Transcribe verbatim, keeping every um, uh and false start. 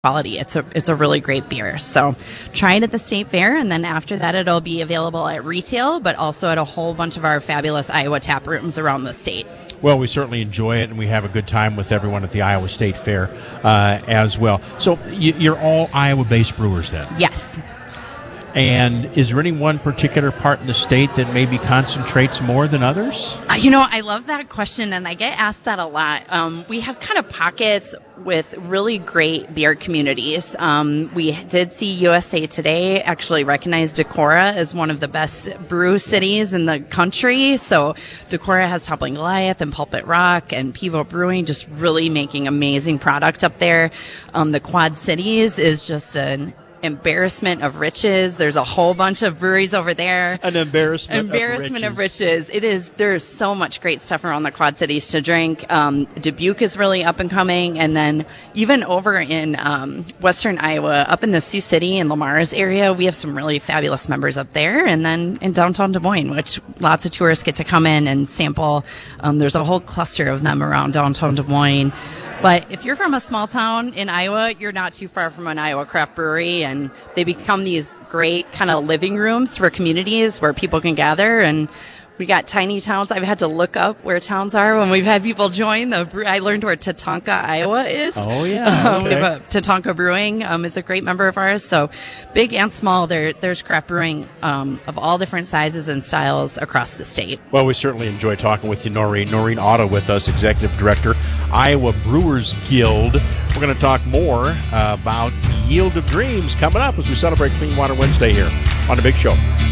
quality. It's a it's a really great beer. So try it at the state fair, and then after that it'll be available at retail, but also at a whole bunch of our fabulous Iowa tap rooms around the state. Well, we certainly enjoy it, and we have a good time with everyone at the Iowa State Fair uh, as well. So you, you're all Iowa-based brewers then? Yes. And is there any one particular part in the state that maybe concentrates more than others? Uh, you know, I love that question, and I get asked that a lot. Um, we have kind of pockets with really great beer communities. Um, we did see U S A Today actually recognize Decorah as one of the best brew cities in the country. So Decorah has Toppling Goliath and Pulpit Rock and Pivo Brewing just really making amazing product up there. Um, the Quad Cities is just an embarrassment of riches. There's a whole bunch of breweries over there. An embarrassment, embarrassment of riches. of riches. It is. There's so much great stuff around the Quad Cities to drink. Um, Dubuque is really up and coming, and then even over in um, Western Iowa, up in the Sioux City and Lamar's area, we have some really fabulous members up there. And then in downtown Des Moines, which lots of tourists get to come in and sample. Um, there's a whole cluster of them around downtown Des Moines. But if you're from a small town in Iowa, you're not too far from an Iowa craft brewery, and they become these great kind of living rooms for communities where people can gather. And we got tiny towns. I've had to look up where towns are when we've had people join. The bre- I learned where Tatanka, Iowa is. Oh, yeah. Um, okay. we have a Tatanka Brewing um, is a great member of ours. So big and small, there there's craft brewing um, of all different sizes and styles across the state. Well, we certainly enjoy talking with you, Noreen. Noreen Otto with us, Executive Director, Iowa Brewers Guild. We're going to talk more uh, about Yield of Dreams coming up as we celebrate Clean Water Wednesday here on The Big Show.